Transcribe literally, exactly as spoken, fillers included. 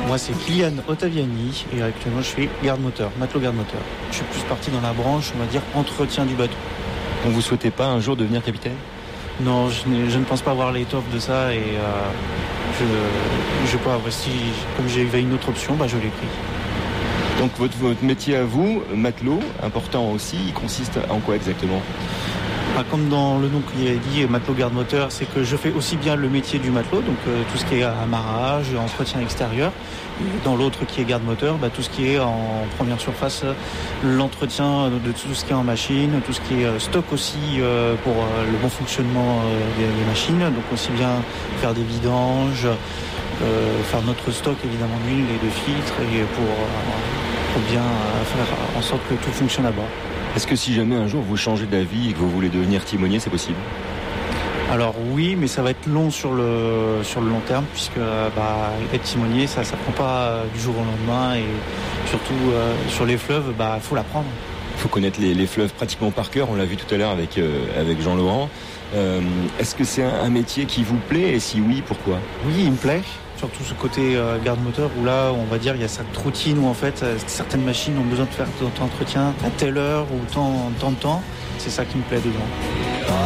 Moi, c'est Kylian Ottaviani et actuellement, je suis garde-moteur, matelot garde-moteur. Je suis plus parti dans la branche, on va dire, entretien du bateau. Donc vous souhaitez pas un jour devenir capitaine ? Non, je, je ne pense pas avoir l'étoffe de ça et euh, je, je pas, si, comme j'avais une autre option, bah, je l'ai pris. Donc votre, votre métier à vous, matelot, important aussi, il consiste en quoi exactement ? Bah, comme dans le nom qu'il y a dit, matelot garde-moteur, c'est que je fais aussi bien le métier du matelot, donc euh, tout ce qui est amarrage, entretien extérieur. Et dans l'autre qui est garde-moteur, bah, tout ce qui est en première surface, l'entretien de tout ce qui est en machine, tout ce qui est stock aussi euh, pour euh, le bon fonctionnement euh, des, des machines, donc aussi bien faire des vidanges, euh, faire notre stock évidemment d'huile et de filtres et pour, euh, pour bien faire en sorte que tout fonctionne à bord. Est-ce que si jamais un jour vous changez d'avis et que vous voulez devenir timonier, c'est possible ? Alors oui, mais ça va être long sur le, sur le long terme, puisque bah, être timonier, ça ne prend pas du jour au lendemain, et surtout euh, sur les fleuves, bah, faut l'apprendre. Il faut connaître les, les fleuves pratiquement par cœur, on l'a vu tout à l'heure avec, euh, avec Jean-Laurent. Euh, est-ce que c'est un, un métier qui vous plaît, et si oui, pourquoi ? Oui, il me plaît. Surtout ce côté euh, garde-moteur où là, on va dire, il y a cette routine où en fait, euh, certaines machines ont besoin de faire tant d'entretien à telle heure ou tant, tant de temps. C'est ça qui me plaît dedans.